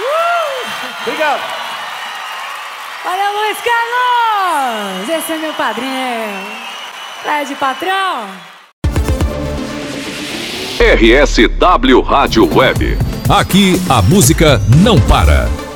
Obrigado. Valeu, Luiz Carlos! Esse é meu padrinho. Fred, patrão. RSW Rádio Web. Aqui a música não para.